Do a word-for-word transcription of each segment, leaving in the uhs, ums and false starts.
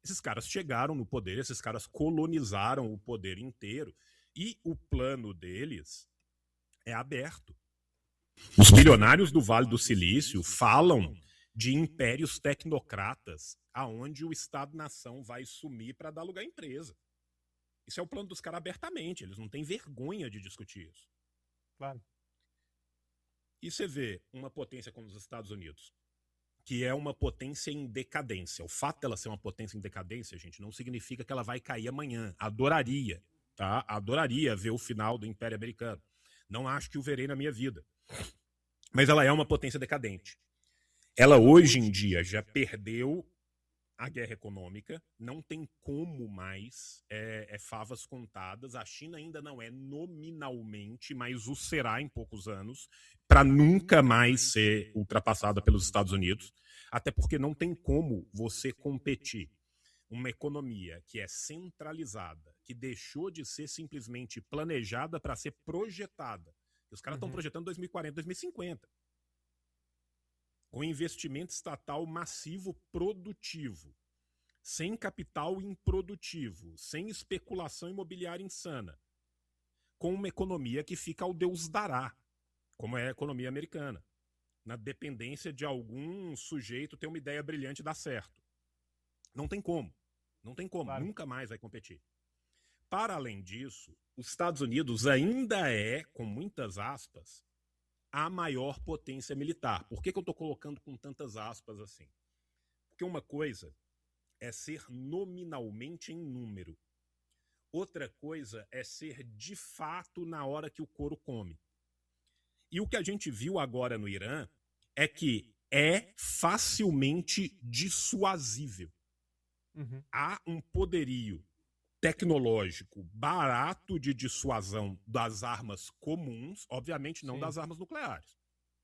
Esses caras chegaram no poder, esses caras colonizaram o poder inteiro e o plano deles é aberto. Os bilionários do Vale do Silício falam de impérios tecnocratas aonde o Estado-nação vai sumir para dar lugar à empresa. Isso é o plano dos caras abertamente, eles não têm vergonha de discutir isso. Claro. E você vê uma potência como os Estados Unidos, que é uma potência em decadência. O fato dela ser uma potência em decadência, gente, não significa que ela vai cair amanhã. Adoraria, tá? Adoraria ver o final do Império Americano. Não acho que o verei na minha vida. Mas ela é uma potência decadente. Ela hoje em dia já perdeu a guerra econômica, não tem como mais, é, é favas contadas. A China ainda não é nominalmente, mas o será em poucos anos, para nunca mais ser ultrapassada pelos Estados Unidos, até porque não tem como você competir uma economia que é centralizada, que deixou de ser simplesmente planejada para ser projetada. Os caras estão uhum. projetando dois mil e quarenta, dois mil e cinquenta. Com investimento estatal massivo produtivo, sem capital improdutivo, sem especulação imobiliária insana, com uma economia que fica ao Deus dará, como é a economia americana, na dependência de algum sujeito ter uma ideia brilhante e dar certo. Não tem como, não tem como, claro. Nunca mais vai competir. Para além disso, os Estados Unidos ainda é, com muitas aspas, a maior potência militar. Por que que eu estou colocando com tantas aspas assim? Porque uma coisa é ser nominalmente em número. Outra coisa é ser de fato na hora que o couro come. E o que a gente viu agora no Irã é que é facilmente dissuasível. Uhum. Há um poderio tecnológico barato de dissuasão das armas comuns, obviamente não Sim. das armas nucleares.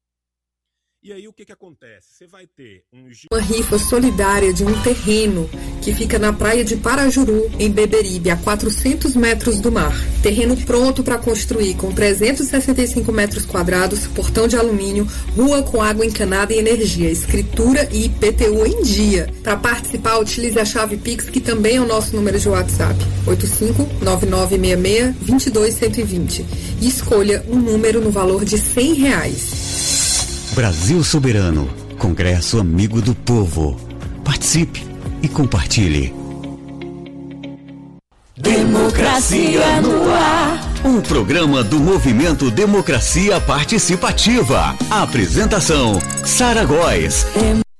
E aí o que que acontece? Você vai ter um... Uma rifa solidária de um terreno que fica na praia de Parajuru, em Beberibe, a quatrocentos metros do mar. Terreno pronto para construir, com trezentos e sessenta e cinco metros quadrados, portão de alumínio, rua com água encanada e energia, escritura e I P T U em dia. Para participar, utilize a chave Pix, que também é o nosso número de WhatsApp, oito cinco nove nove seis seis, dois dois um zero dois, e escolha um número no valor de cem reais. Brasil Soberano, Congresso Amigo do Povo. Participe e compartilhe. Democracia no ar. Um programa do Movimento Democracia Participativa. Apresentação: Sara Góes.